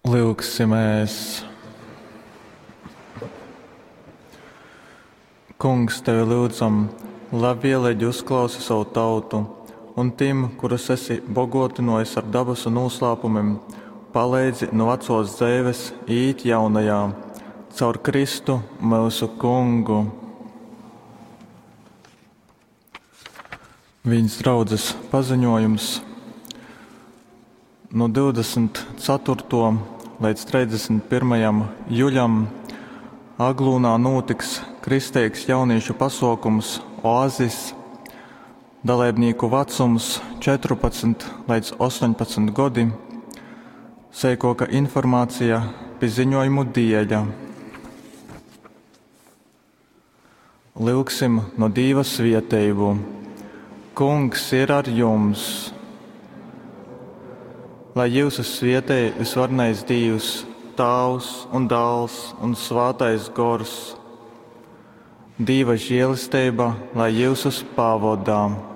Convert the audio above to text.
Lūksimies. Kungs, tevi lūdzam, labvēlīgi uzklausi savu tautu, un tiem, kurus esi bogotinojis ar dabas un noslēpumiem, palīdzi no vecos dzīves īt jaunajā, caur Kristu mūsu Kungu. Viņas draudzes paziņojums no 24. līdz 31. jūļam Aglūnā notiks kristīgs jauniešu pasākums Oāzis. Dalībnieku vecums 14 līdz 18 gadi. Sīkāka informācija pie ziņojumu dieļa. Lūksim no Dieva svētību. Kungs ir ar jums. Lai jūsu svētī visvarnais Dievs, Tēvs un Dēls un Svētais Gors, Dieva žēlastība, lai jūsus pavadā.